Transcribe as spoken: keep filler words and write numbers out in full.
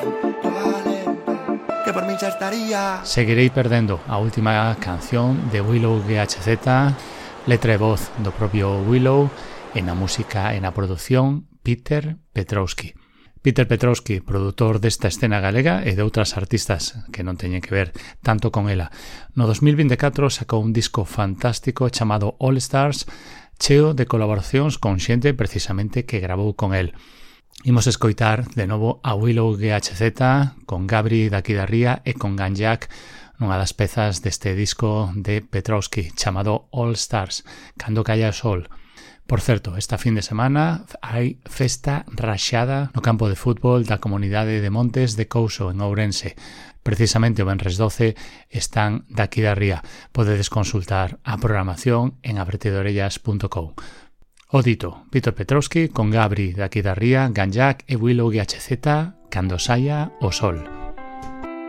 que por mí ya estaría. Seguirei perdendo, a última canción de Willow G H Z, letra e voz do propio Willow, e na música e na produción Peter Petrowski. Peter Petrowski, produtor desta escena galega e de outras artistas que non teñen que ver tanto con ela. No dos mil vinte e catro sacou un disco fantástico chamado All Stars, cheo de colaboracións con xente precisamente que gravou con el. Imos escoitar de novo a Willow G H Z con Gabri daqui da Ría e con Ganjak nunha das pezas deste disco de Petrowski chamado All Stars, Cando caia o sol. Por certo, esta fin de semana hai festa raxada no campo de fútbol da comunidade de Montes de Couso, en Ourense. Precisamente o venres doce están daqui da Ría. Podedes consultar a programación en abertidorellas punto com. O dito, Peter Petrowski con Gabri daqui da Ría, Ganjak e Willow G H Z, Cando saia o sol.